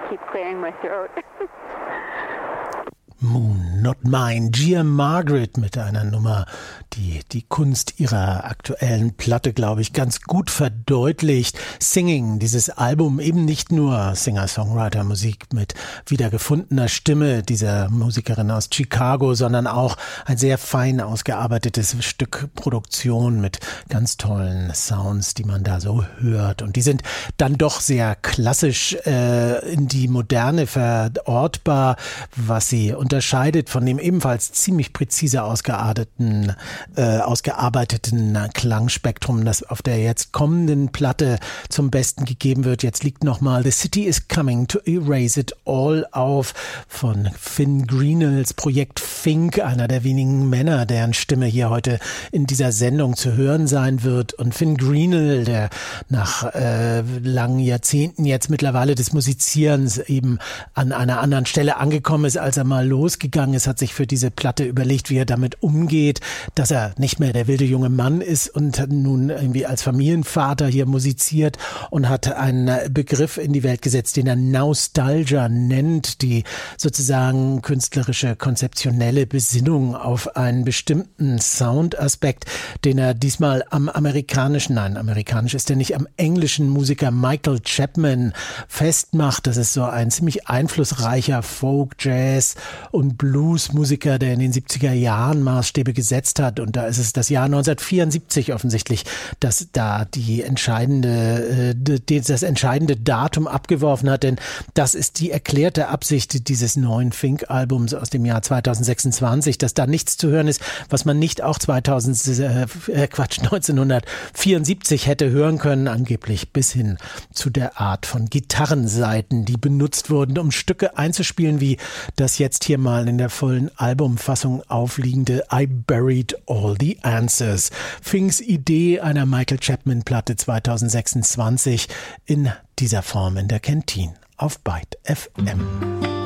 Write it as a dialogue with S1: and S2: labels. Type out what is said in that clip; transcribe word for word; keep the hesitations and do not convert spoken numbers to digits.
S1: keep clearing my throat.
S2: Moon Not Mine, Gia Margaret mit einer Nummer, die die Kunst ihrer aktuellen Platte, glaube ich, ganz gut verdeutlicht. Singing, dieses Album, eben nicht nur Singer-Songwriter-Musik mit wiedergefundener Stimme dieser Musikerin aus Chicago, sondern auch ein sehr fein ausgearbeitetes Stück Produktion mit ganz tollen Sounds, die man da so hört. Und die sind dann doch sehr klassisch äh, in die Moderne verortbar, was sie unterscheidet von dem ebenfalls ziemlich präzise ausgearbeiteten, äh, ausgearbeiteten Klangspektrum, das auf der jetzt kommenden Platte zum Besten gegeben wird. Jetzt liegt nochmal The City is Coming to Erase It All auf von Finn Greenells Projekt Fink, einer der wenigen Männer, deren Stimme hier heute in dieser Sendung zu hören sein wird. Und Finn Greenell, der nach äh, langen Jahrzehnten jetzt mittlerweile des Musizierens eben an einer anderen Stelle angekommen ist, als er mal losgegangen ist, hat sich für diese Platte überlegt, wie er damit umgeht, dass er nicht mehr der wilde junge Mann ist und nun irgendwie als Familienvater hier musiziert und hat einen Begriff in die Welt gesetzt, den er Nostalgia nennt, die sozusagen künstlerische, konzeptionelle Besinnung auf einen bestimmten Soundaspekt, den er diesmal am amerikanischen, nein, amerikanisch ist er nicht, am englischen Musiker Michael Chapman festmacht. Das ist so ein ziemlich einflussreicher Folk, Jazz und Blues-Musiker, der in den siebziger Jahren Maßstäbe gesetzt hat. Und da ist es das Jahr neunzehnhundertvierundsiebzig offensichtlich, dass da die entscheidende, äh, das entscheidende Datum abgeworfen hat. Denn das ist die erklärte Absicht dieses neuen Fink-Albums aus dem Jahr zweitausendsechsundzwanzig, dass da nichts zu hören ist, was man nicht auch zweitausend, äh, Quatsch, neunzehnhundertvierundsiebzig hätte hören können, angeblich bis hin zu der Art von Gitarrensaiten, die benutzt wurden, um Stücke einzuspielen, wie das jetzt hier mal in der vollen Albumfassung aufliegende I Buried All the Answers. Finks Idee einer Michael Chapman-Platte zweitausendsechsundzwanzig in dieser Form in der Canteen auf Byte F M.